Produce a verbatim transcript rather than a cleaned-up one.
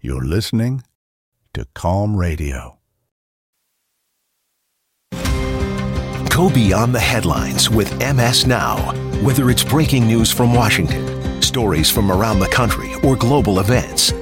You're listening to Calm Radio. Go beyond the headlines with M S Now. Whether it's breaking news from Washington, stories from around the country, or global events,